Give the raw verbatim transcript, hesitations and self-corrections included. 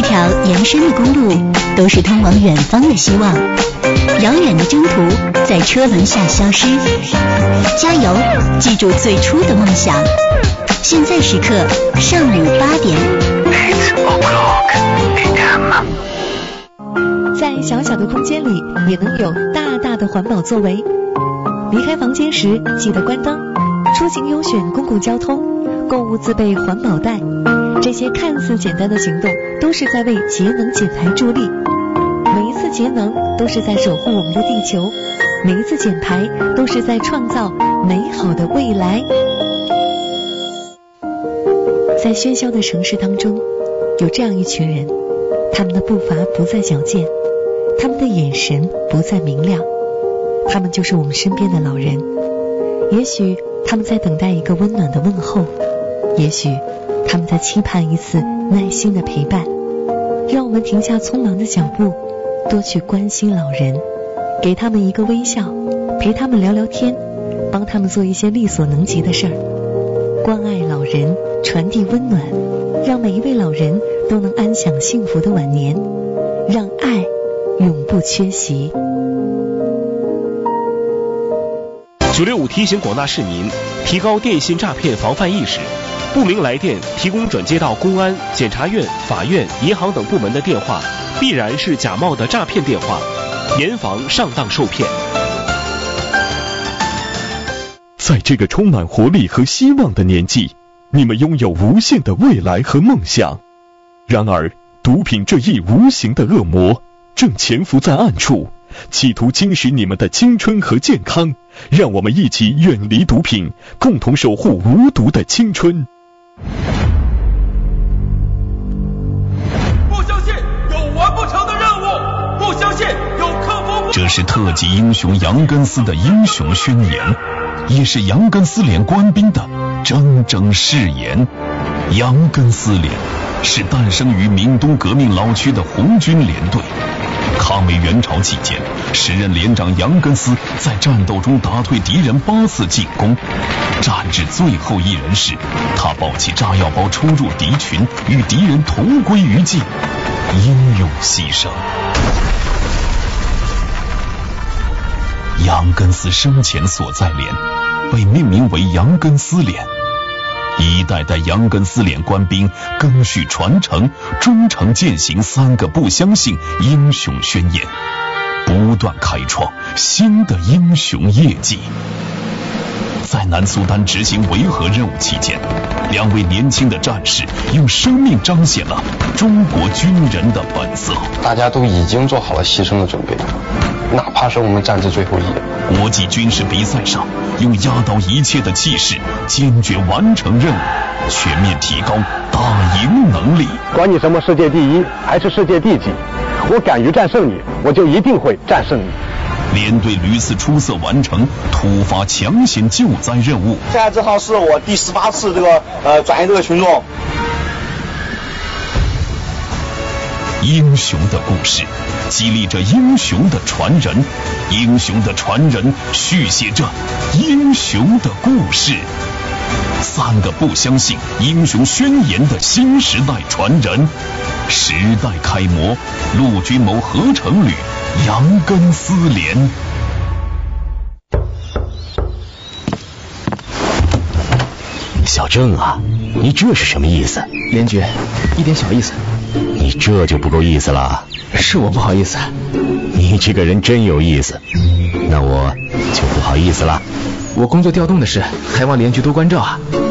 条延伸的公路都是通往远方的希望，遥远的征途在车轮下消失。加油，记住最初的梦想。现在时刻上午八点。 在小小的空间里也能有大大的环保作为。离开房间时记得关灯，出行优选公共交通，购物自备环保袋。这些看似简单的行动都是在为节能减排助力。每一次节能都是在守护我们的地球，每一次减排都是在创造美好的未来。在喧嚣的城市当中，有这样一群人，他们的步伐不再矫健，他们的眼神不再明亮，他们就是我们身边的老人。也许他们在等待一个温暖的问候，也许他们在期盼一次耐心的陪伴。让我们停下匆忙的脚步，多去关心老人，给他们一个微笑，陪他们聊聊天，帮他们做一些力所能及的事儿。关爱老人，传递温暖，让每一位老人都能安享幸福的晚年，让爱永不缺席。 九六五提醒广大市民提高电信诈骗防范意识，不明来电提供转接到公安、检察院、法院、银行等部门的电话，必然是假冒的诈骗电话，严防上当受骗。 在这个充满活力和希望的年纪，你们拥有无限的未来和梦想。然而，毒品这一无形的恶魔正潜伏在暗处，企图侵蚀你们的青春和健康。让我们一起远离毒品，共同守护无毒的青春。 不相信有完不成的任务，不相信有克服。 这是特级英雄杨根思的英雄宣言，也是杨根思连官兵的铮铮誓言。杨根思连是诞生于闽东革命老区的红军连队。抗美援朝期间，时任连长杨根思在战斗中打退敌人八次进攻，战至最后一人时，他抱起炸药包冲入敌群，与敌人同归于尽，英勇牺牲。杨根思生前所在连被命名为杨根思连，一代代杨根思连官兵赓续传承，忠诚践行三个不相信英雄宣言，不断开创新的英雄业绩。在南苏丹执行维和任务期间，两位年轻的战士用生命彰显了中国军人的本色。 大家都已经做好了牺牲的准备，哪怕是我们战至最后一夜。 国际军事比赛上，用压倒一切的气势，坚决完成任务，全面提高打赢能力。 管你什么世界第一还是世界第几，我敢于战胜你，我就一定会战胜你。 连队屡次出色完成突发抢险救灾任务。 现在这趟是我第十八次这个呃转移这个群众。 英雄的故事激励着英雄的传人，英雄的传人续写着英雄的故事。三个不相信英雄宣言的新时代传人，时代楷模，陆军谋合成旅杨根思连。 小郑啊，你这是什么意思？ 连局，一点小意思。 你这就不够意思了。 是我不好意思。 你这个人真有意思，那我就不好意思了。 我工作调动的事，还望连局多关照啊。